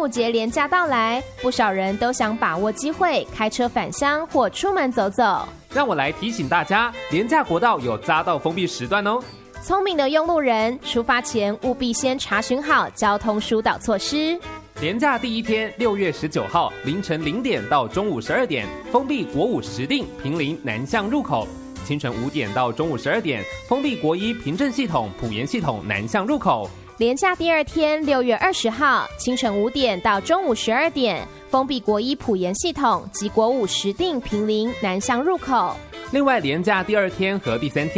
午节连假到来，不少人都想把握机会开车返乡或出门走走。 让我来提醒大家，连假国道有匝道封闭时段哦。 聪明的用路人，出发前务必先查询好交通疏导措施。 连假第一天，6月19号凌晨0点到中午12点，封闭国五石碇、坪林南向入口；清晨5点到中午12点，封闭国一平镇系统、埔盐系统南向入口。 连假第二天，6月20号清晨5点到中午12点，封闭国一埔盐系统及国五石碇、坪林南向入口。 另外，连假第二天和第三天